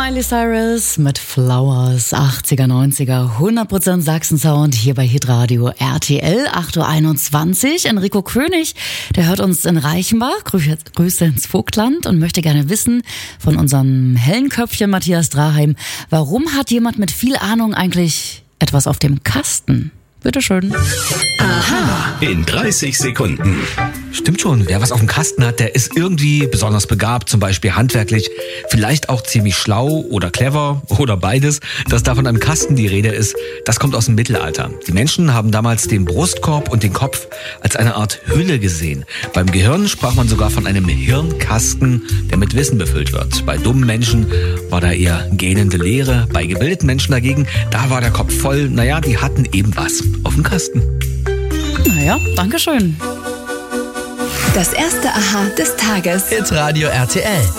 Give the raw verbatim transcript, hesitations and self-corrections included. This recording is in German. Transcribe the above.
Miley Cyrus mit Flowers, achtziger, neunziger, hundert Prozent Sachsen-Sound hier bei Hitradio R T L, acht Uhr einundzwanzig. Enrico König, der hört uns in Reichenbach, Grüße ins Vogtland und möchte gerne wissen von unserem hellen Köpfchen Matthias Draheim, warum hat jemand mit viel Ahnung eigentlich etwas auf dem Kasten? Bitteschön. Aha. In dreißig Sekunden. Stimmt schon, wer was auf dem Kasten hat, der ist irgendwie besonders begabt, zum Beispiel handwerklich, vielleicht auch ziemlich schlau oder clever oder beides. Dass da von einem Kasten die Rede ist, das kommt aus dem Mittelalter. Die Menschen haben damals den Brustkorb und den Kopf als eine Art Hülle gesehen. Beim Gehirn sprach man sogar von einem Hirnkasten, der mit Wissen befüllt wird. Bei dummen Menschen war da eher gähnende Leere. Bei gebildeten Menschen dagegen, da war der Kopf voll. Naja, die hatten eben was auf dem Kasten. Naja, danke schön. Das erste Aha des Tages. Hitradio R T L.